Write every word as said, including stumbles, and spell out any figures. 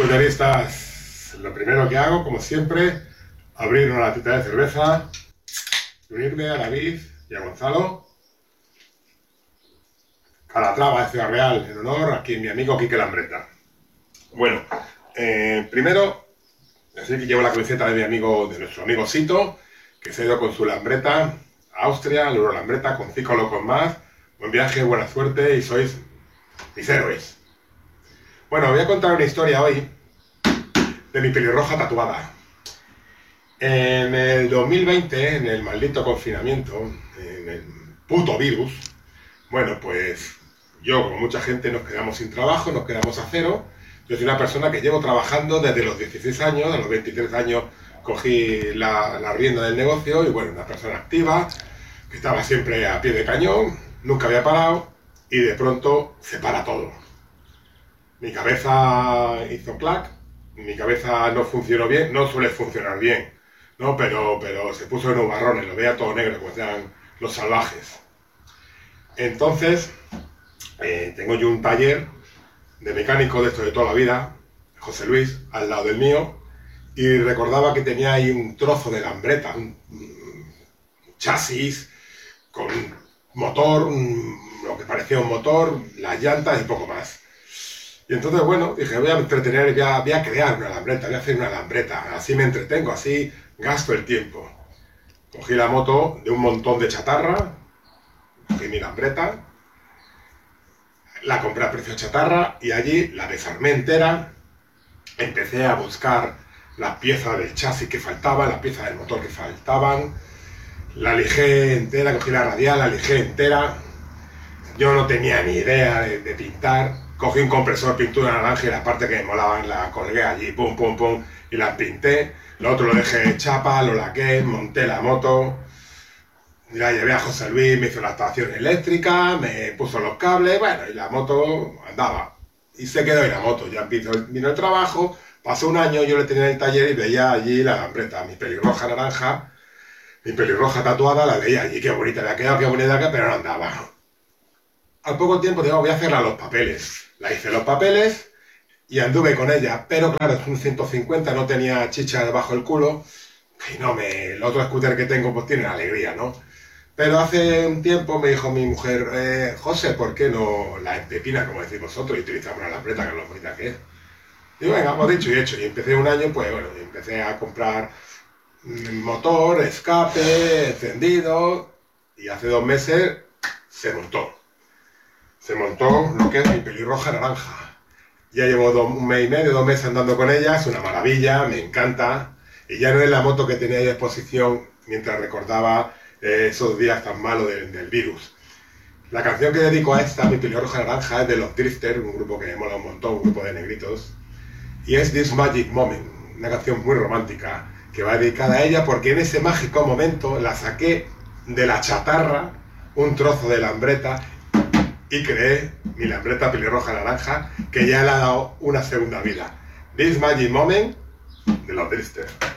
Scooteristas, lo primero que hago, como siempre, abrir una latita de cerveza, unirme a David y a Gonzalo, Calatrava de Ciudad Real, en honor a quien mi amigo Quique Lambreta. Bueno, eh, primero, así que llevo la camiseta de mi amigo, de nuestro amigo Sito, que se ha ido con su Lambreta a Austria, la Euro Lambreta, con cinco locos más. Buen viaje, buena suerte y sois mis héroes. Bueno, voy a contar una historia hoy de mi pelirroja tatuada. En el dos mil veinte, en el maldito confinamiento, en el puto virus, bueno, pues yo, como mucha gente, nos quedamos sin trabajo, nos quedamos a cero. Yo soy una persona que llevo trabajando desde los dieciséis años, a los veintitrés años cogí la, la rienda del negocio y bueno, una persona activa, que estaba siempre a pie de cañón, nunca había parado y de pronto se para todo. Mi cabeza hizo clac, mi cabeza no funcionó bien, no suele funcionar bien, ¿no? Pero, pero se puso en nubarrones, lo veía todo negro, como decían los salvajes. Entonces, eh, tengo yo un taller de mecánico de esto de toda la vida, José Luis, al lado del mío, y recordaba que tenía ahí un trozo de Lambreta, un, un chasis con motor, un, lo que parecía un motor, las llantas y poco más. Y entonces, bueno, dije, voy a entretener, voy a, voy a crear una Lambreta, voy a hacer una Lambreta, así me entretengo, así gasto el tiempo. Cogí la moto de un montón de chatarra, cogí mi Lambreta, la compré a precio chatarra y allí la desarmé entera, empecé a buscar las piezas del chasis que faltaban, las piezas del motor que faltaban, la lijé entera, cogí la radial, la lijé entera, yo no tenía ni idea de, de pintar. Cogí un compresor pintura naranja y la parte que me molaban la colgué allí, pum, pum, pum, y la pinté. Lo otro lo dejé chapa, lo laqué, monté la moto, la llevé a José Luis, me hizo la estación eléctrica, me puso los cables, bueno, y la moto andaba. Y se quedó ahí la moto, ya empezó, vino el trabajo, pasó un año, yo le tenía en el taller y veía allí la Lambreta, mi pelirroja naranja, mi pelirroja tatuada, la veía allí, qué bonita le ha quedado, qué bonita acá, pero no andaba. Al poco tiempo digo, voy a hacerla los papeles. La hice los papeles y anduve con ella, pero claro, es un ciento cincuenta, no tenía chicha debajo del culo y no me... El otro scooter que tengo pues tiene alegría, ¿no? Pero hace un tiempo me dijo mi mujer, eh, José, ¿por qué no la empepina, como decís vosotros, y utilizamos una Lambreta, que es lo bonita que es? Digo, venga, hemos dicho y hecho. Y empecé un año, pues bueno, empecé a comprar motor, escape, encendido, y hace dos meses se montó. Se montó lo que es mi pelirroja naranja. Ya llevo dos, un mes y medio, dos meses andando con ella, es una maravilla, me encanta. Y ya no es la moto que tenía ahí a exposición mientras recordaba eh, esos días tan malos de, del virus. La canción que dedico a esta, mi pelirroja naranja, es de los Drifters, un grupo que me mola un montón, un grupo de negritos. Y es This Magic Moment, una canción muy romántica que va dedicada a ella porque en ese mágico momento la saqué de la chatarra, un trozo de Lambreta, y creé mi Lambreta pelirroja naranja, que ya le ha dado una segunda vida. This Magic Moment de los Drifters.